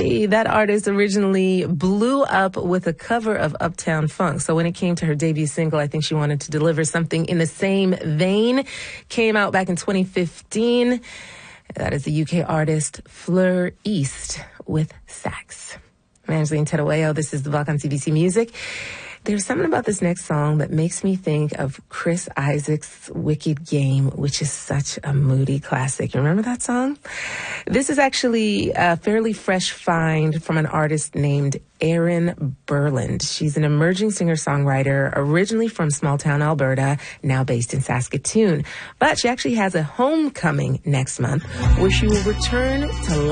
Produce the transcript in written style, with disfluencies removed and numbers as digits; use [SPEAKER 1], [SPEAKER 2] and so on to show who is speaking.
[SPEAKER 1] Hey, that artist originally blew up with a cover of Uptown Funk. So when it came to her debut single, I think she wanted to deliver something in the same vein. Came out back in 2015. That is the UK artist Fleur East with Sax. I'm Angeline Terueo. This is The Buck on CBC Music. There's something about this next song that makes me think of Chris Isaak's Wicked Game, which is such a moody classic. You remember that song? This is actually a fairly fresh find from an artist named Erin Berland. She's an emerging singer-songwriter, originally from small-town Alberta, now based in Saskatoon. But she actually has a homecoming next month where she will return to